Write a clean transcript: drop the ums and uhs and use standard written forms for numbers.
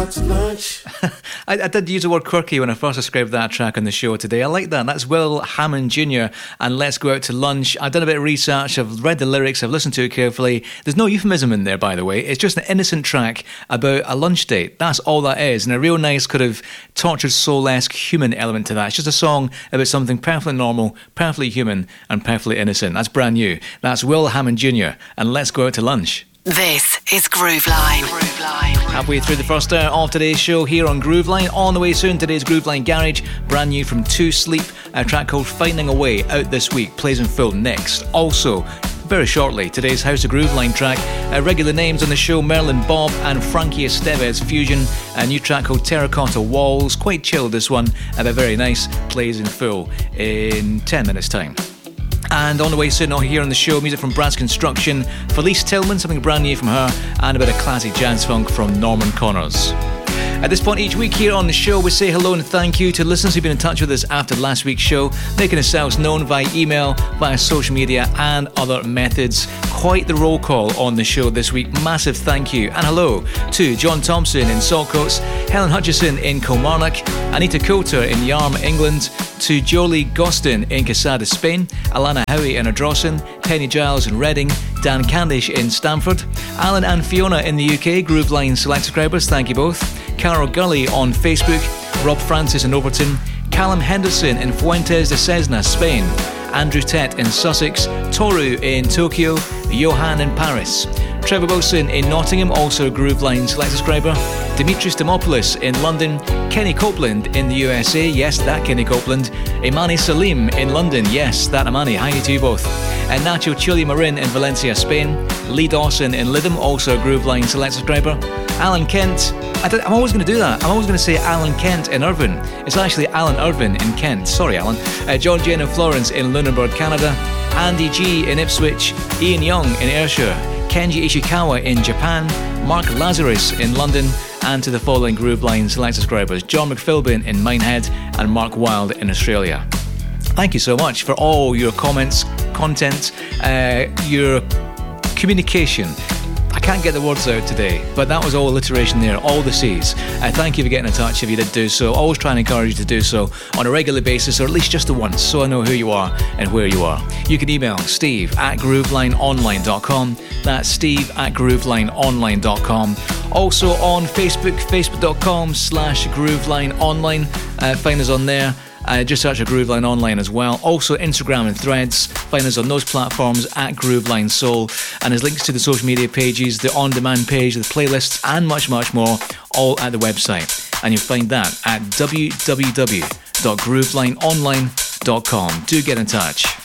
I did use the word quirky when I first described that track on the show today. I like that. That's Will Hammond Jr. and Let's Go Out to Lunch. I've done a bit of research, I've read the lyrics, I've listened to it carefully. There's no euphemism in there, by the way. It's just an innocent track about a lunch date. That's all that is. And a real nice kind of tortured soul-esque human element to that. It's just a song about something perfectly normal, perfectly human and perfectly innocent. That's brand new. That's Will Hammond Jr. and Let's Go Out to Lunch. This is Grooveline. Halfway through the first hour of today's show here on Grooveline. On the way soon, today's Grooveline Garage, brand new from To Sleep, a track called Finding a Way, out this week, plays in full next. Also, very shortly, today's House of Grooveline track, regular names on the show, Merlin Bob and Frankie Estevez Fusion, a new track called Terracotta Walls, quite chilled this one, but very nice, plays in full in 10 minutes time. And on the way soon, here on the show, music from Brass Construction, Felice Tillman, something brand new from her, and a bit of classic jazz funk from Norman Connors. At this point each week here on the show, we say hello and thank you to listeners who've been in touch with us after last week's show, making themselves known via email, via social media and other methods. Quite the roll call on the show this week. Massive thank you and hello to John Thompson in Saltcoats, Helen Hutchison in Kilmarnock, Anita Coulter in Yarm, England, to Jolie Gostin in Quesada, Spain, Alana Howie in Ardrossan, Penny Giles in Reading, Dan Candish in Stamford, Alan and Fiona in the UK, Grooveline Select subscribers, thank you both, Carol Gully on Facebook, Rob Francis in Overton, Callum Henderson in Fuentes de Cesna, Spain, Andrew Tett in Sussex, Toru in Tokyo, Johan in Paris, Trevor Wilson in Nottingham, also a Grooveline Select subscriber, Dimitris Demopoulos in London, Kenny Copeland in the USA, yes, that Kenny Copeland, Imani Salim in London, yes, that Imani, hi to you both, and Nacho Chuli Marin in Valencia, Spain, Lee Dawson in Lytham, also a Grooveline Select subscriber, Alan Kent, I'm always going to do that, I'm always going to say Alan Kent in Irvine, it's actually Alan Irvine in Kent, sorry Alan, John Jane and Florence in Lunenburg, Canada, Andy G in Ipswich, Ian Young in Ayrshire, Kenji Ishikawa in Japan, Mark Lazarus in London, and to the following Grooveline Select subscribers, John McPhilbin in Minehead and Mark Wilde in Australia. Thank you so much for all your comments, content, your communication. I can't get the words out today, but that was all alliteration there, all the C's. Thank you for getting in touch if you did do so. Always try and encourage you to do so on a regular basis, or at least just the once, so I know who you are and where you are. You can email steve@groovelineonline.com. That's steve@groovelineonline.com. Also on Facebook, facebook.com/groovelineonline. Find us on there. Just search for Grooveline Online as well. Also Instagram and Threads. Find us on those platforms at Grooveline Soul. And there's links to the social media pages, the on-demand page, the playlists, and much, much more, all at the website. And you'll find that at www.groovelineonline.com. Do get in touch.